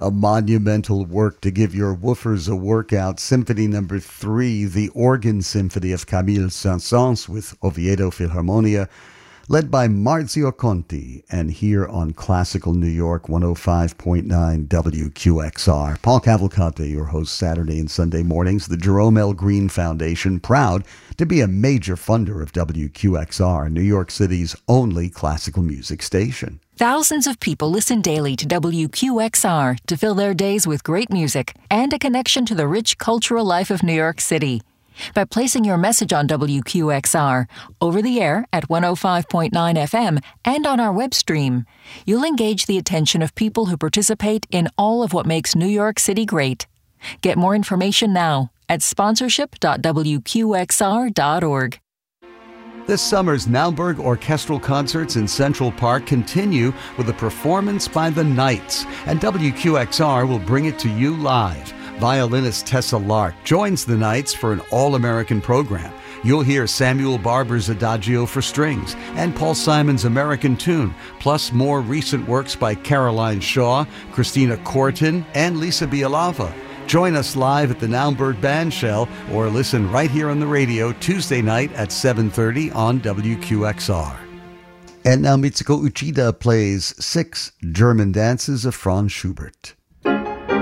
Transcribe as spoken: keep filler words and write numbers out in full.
A monumental work to give your woofers a workout. Symphony number three, the Organ Symphony of Camille Saint-Saëns with Oviedo Philharmonia, led by Marzio Conti, and here on Classical New York one oh five point nine W Q X R. Paul Cavalcante, your host Saturday and Sunday mornings. The Jerome L. Green Foundation, proud to be a major funder of W Q X R, New York City's only classical music station. Thousands of people listen daily to W Q X R to fill their days with great music and a connection to the rich cultural life of New York City. By placing your message on W Q X R, over the air at one oh five point nine F M and on our web stream, you'll engage the attention of people who participate in all of what makes New York City great. Get more information now at sponsorship dot w q x r dot org. This summer's Naumburg Orchestral Concerts in Central Park continue with a performance by the Knights, and W Q X R will bring it to you live. Violinist Tessa Lark joins the Knights for an all-American program. You'll hear Samuel Barber's Adagio for strings and Paul Simon's American Tune, plus more recent works by Caroline Shaw, Christina Corton, and Lisa Bialava. Join us live at the Naumburg Bandshell or listen right here on the radio Tuesday night at seven thirty on W Q X R. And now Mitsuko Uchida plays Six German Dances of Franz Schubert.